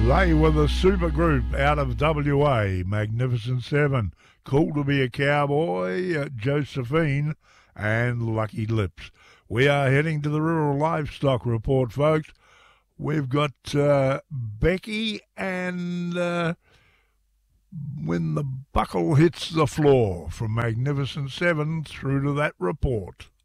They were the super group out of WA, Magnificent Seven, Cool to Be a Cowboy, Josephine, and Lucky Lips. We are heading to the Rural Livestock Report, folks. We've got Becky and When the Buckle Hits the Floor from Magnificent Seven through to that report.